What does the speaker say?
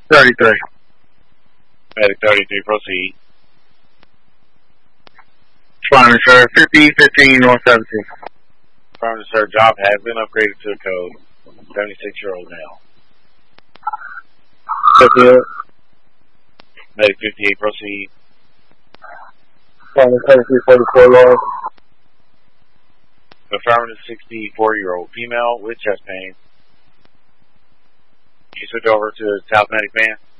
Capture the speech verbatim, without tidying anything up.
thirty-three. Medic thirty-three, proceed. Responding, sir. fifty fifteen North seventeen. Affirmative, sir. Job has been upgraded to a code. seventy-six-year-old male. fifty-eight. Medic fifty-eight, proceed. Responding, seventy-three forty-four Lord. Affirmative, sixty-four-year-old female with chest pain. You switch over to South Medic Man.